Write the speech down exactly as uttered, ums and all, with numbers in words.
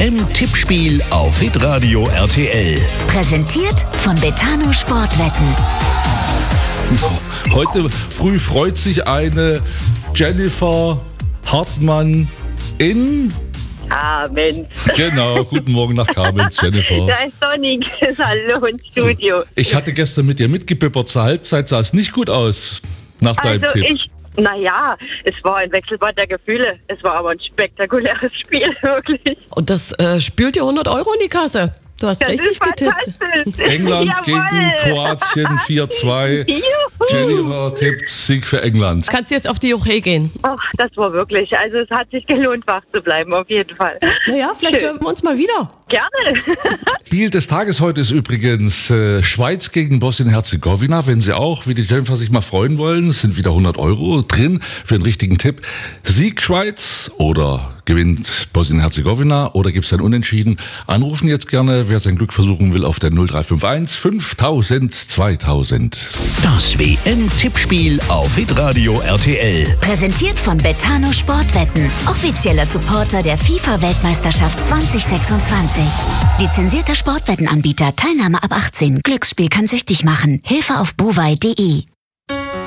M-Tippspiel auf Hitradio R T L. Präsentiert von Betano Sportwetten. Heute früh freut sich eine Jennifer Hartmann in... Abend. Genau, guten Morgen nach Kamenz, Jennifer. Da ist sonnig. Hallo im Studio. Ich hatte gestern mit dir mitgebibbert. Zur Halbzeit sah es nicht gut aus nach deinem Also Tipp. ich, naja, es war ein Wechselbad der Gefühle. Es war aber ein spektakuläres Spiel, wirklich. Und das äh, spült dir hundert Euro in die Kasse. Du hast Das richtig ist getippt. fantastisch. England Jawohl. gegen Kroatien vier zwei. Juhu. Jennifer tippt Sieg für England. Kannst jetzt auf die Juche gehen. Ach, das war wirklich, also es hat sich gelohnt, wach zu bleiben, auf jeden Fall. Naja, vielleicht Schön. hören wir uns mal wieder. Gerne. Spiel des Tages heute ist übrigens äh, Schweiz gegen Bosnien-Herzegowina. Wenn Sie auch, wie die Jennifer, sich mal freuen wollen, sind wieder hundert Euro drin für einen richtigen Tipp. Sieg Schweiz oder gewinnt Bosnien-Herzegowina oder gibt es ein Unentschieden? Anrufen jetzt gerne, wer sein Glück versuchen will, auf der null drei fünf eins fünftausend zweitausend. Das W M-Tippspiel auf Hitradio R T L. Präsentiert von Betano Sportwetten. Offizieller Supporter der FIFA-Weltmeisterschaft zwanzig sechsundzwanzig. Lizenzierter Sportwettenanbieter. Teilnahme ab achtzehn. Glücksspiel kann süchtig machen. Hilfe auf buwei punkt de.